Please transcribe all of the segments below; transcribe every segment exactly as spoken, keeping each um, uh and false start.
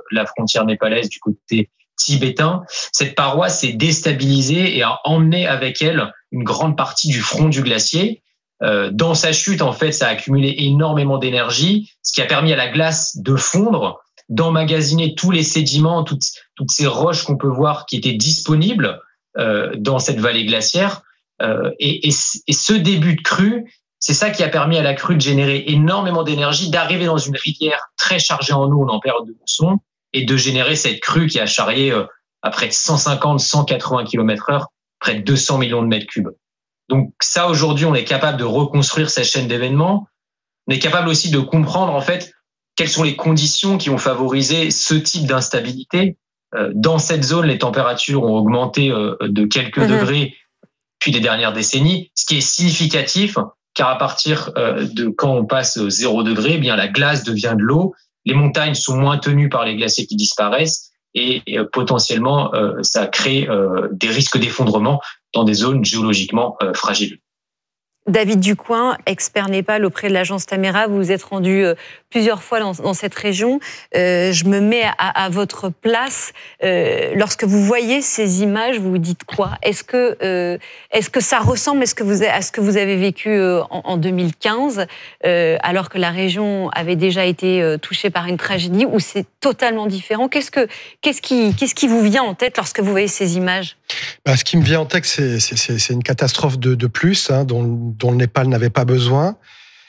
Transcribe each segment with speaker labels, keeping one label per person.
Speaker 1: la frontière népalaise du côté tibétain. Cette paroi s'est déstabilisée et a emmené avec elle une grande partie du front du glacier. Euh, dans sa chute, en fait, ça a accumulé énormément d'énergie, ce qui a permis à la glace de fondre, d'emmagasiner tous les sédiments, toutes, toutes ces roches qu'on peut voir qui étaient disponibles euh, dans cette vallée glaciaire. Euh, et, et, et ce début de crue, c'est ça qui a permis à la crue de générer énormément d'énergie, d'arriver dans une rivière très chargée en eau en période de mousson et de générer cette crue qui a charrié euh, à près de cent cinquante à cent quatre-vingts kilomètres heure, près de deux cents millions de mètres cubes. Donc ça, aujourd'hui, on est capable de reconstruire cette chaîne d'événements. On est capable aussi de comprendre, en fait, quelles sont les conditions qui ont favorisé ce type d'instabilité. Euh, dans cette zone, les températures ont augmenté euh, de quelques mmh. degrés depuis les dernières décennies, ce qui est significatif, car à partir euh, de quand on passe zéro degré, eh bien la glace devient de l'eau, les montagnes sont moins tenues par les glaciers qui disparaissent, et, et euh, potentiellement, euh, ça crée euh, des risques d'effondrement dans des zones géologiquement euh, fragiles.
Speaker 2: David Ducoing, expert Népal auprès de l'agence Tamera, vous vous êtes rendu euh, plusieurs fois dans, dans cette région. Euh, je me mets à, à votre place. Euh, lorsque vous voyez ces images, vous vous dites quoi ? Est-ce que, euh, est-ce que ça ressemble à ce que vous, à ce que vous avez vécu euh, en, en deux mille quinze, euh, alors que la région avait déjà été euh, touchée par une tragédie, ou c'est totalement différent ? Qu'est-ce, que, qu'est-ce, qui, qu'est-ce qui vous vient en tête lorsque vous voyez ces images ?
Speaker 3: Bah, ce qui me vient en tête, c'est, c'est, c'est une catastrophe de, de plus, hein, dont, dont le Népal n'avait pas besoin.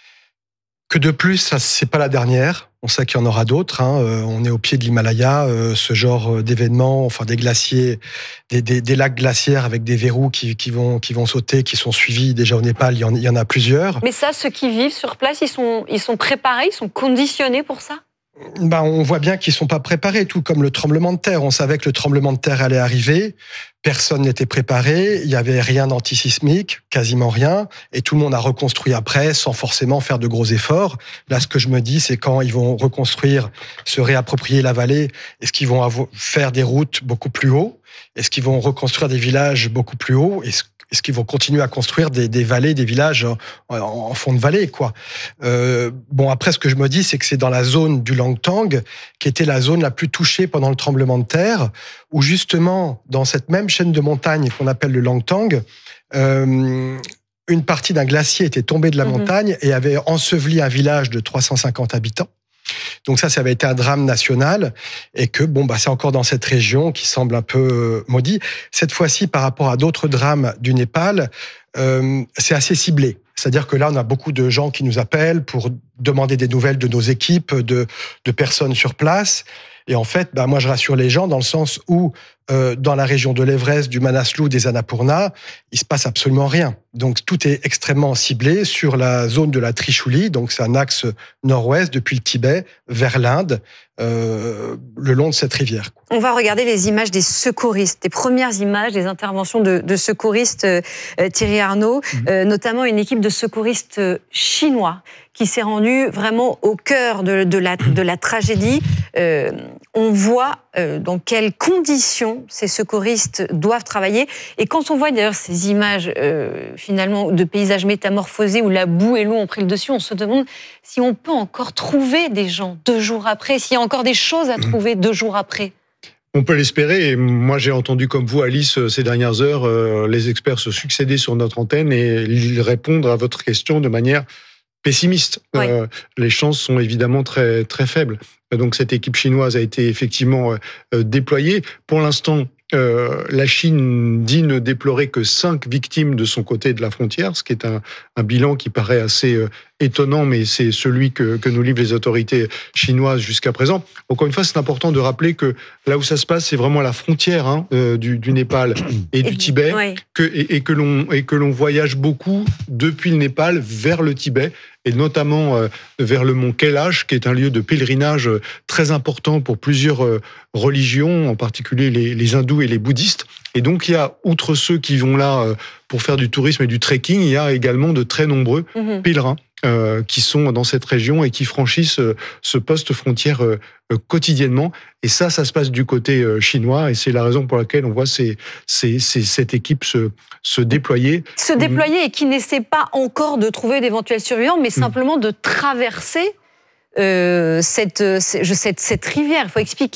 Speaker 3: Que de plus, ça, c'est pas la dernière. On sait qu'il y en aura d'autres. Hein. Euh, on est au pied de l'Himalaya. Euh, ce genre d'événements, enfin des glaciers, des, des, des lacs glaciaires avec des verrous qui, qui, vont, qui vont sauter, qui sont suivis déjà au Népal. Il y en, il y en a plusieurs.
Speaker 2: Mais ça, ceux qui vivent sur place, ils sont, ils sont préparés, ils sont conditionnés pour ça ?
Speaker 3: Ben, on voit bien qu'ils ne sont pas préparés, tout comme le tremblement de terre. On savait que le tremblement de terre allait arriver. Personne n'était préparé. Il n'y avait rien d'antisismique, quasiment rien. Et tout le monde a reconstruit après, sans forcément faire de gros efforts. Là, ce que je me dis, c'est quand ils vont reconstruire, se réapproprier la vallée, est-ce qu'ils vont faire des routes beaucoup plus haut ? Est-ce qu'ils vont reconstruire des villages beaucoup plus hauts ? Est-ce Est-ce qu'ils vont continuer à construire des, des vallées, des villages en, en fond de vallée, quoi. Euh, bon, après, ce que je me dis, c'est que c'est dans la zone du Langtang, qui était la zone la plus touchée pendant le tremblement de terre, où justement, dans cette même chaîne de montagnes qu'on appelle le Langtang, euh, une partie d'un glacier était tombée de la mmh. montagne et avait enseveli un village de trois cent cinquante habitants. Donc ça, ça avait été un drame national, et que bon, bah, c'est encore dans cette région qui semble un peu maudit. Cette fois-ci, par rapport à d'autres drames du Népal, euh, c'est assez ciblé. C'est-à-dire que là, on a beaucoup de gens qui nous appellent pour demander des nouvelles de nos équipes, de, de personnes sur place. Et en fait, bah, moi, je rassure les gens dans le sens où, euh, dans la région de l'Everest, du Manaslu, des Annapurna, il se passe absolument rien. Donc, tout est extrêmement ciblé sur la zone de la Trishuli. Donc, c'est un axe nord-ouest depuis le Tibet vers l'Inde, euh, le long de cette rivière.
Speaker 2: On va regarder les images des secouristes, des premières images des interventions de, de secouristes, euh, Thierry Arnaud, mmh. euh, notamment une équipe de secouristes chinois qui s'est rendue vraiment au cœur de, de, la, de la tragédie. Euh, on voit euh, dans quelles conditions ces secouristes doivent travailler. Et quand on voit d'ailleurs ces images euh, finalement de paysages métamorphosés où la boue et l'eau ont pris le dessus, on se demande si on peut encore trouver des gens deux jours après, s'il y a encore des choses à trouver deux jours après.
Speaker 4: On peut l'espérer. Et moi, j'ai entendu, comme vous, Alice, ces dernières heures, euh, les experts se succéder sur notre antenne et ils répondent à votre question de manière pessimiste. Oui. Euh, les chances sont évidemment très, très faibles. Donc, cette équipe chinoise a été effectivement euh, déployée. Pour l'instant, Euh, la Chine dit ne déplorer que cinq victimes de son côté de la frontière, ce qui est un, un bilan qui paraît assez euh, étonnant, mais c'est celui que, que nous livrent les autorités chinoises jusqu'à présent. Encore une fois, c'est important de rappeler que là où ça se passe, c'est vraiment à la frontière hein, euh, du, du Népal et, et du Tibet, oui. que, et, et, que l'on, et que l'on voyage beaucoup depuis le Népal vers le Tibet, et notamment euh, vers le mont Kailash, qui est un lieu de pèlerinage très important pour plusieurs euh, religions, en particulier les, les hindous et les bouddhistes. Et donc, il y a, outre ceux qui vont là euh, pour faire du tourisme et du trekking, il y a également de très nombreux mmh. pèlerins euh, qui sont dans cette région et qui franchissent euh, ce poste frontière euh, euh, quotidiennement. Et ça, ça se passe du côté euh, chinois, et c'est la raison pour laquelle on voit ces, ces, ces, cette équipe se, se déployer.
Speaker 2: Se déployer et qui n'essaie pas encore de trouver d'éventuels survivants, mais simplement mmh. de traverser euh, cette, cette, cette rivière. Il faut expliquer.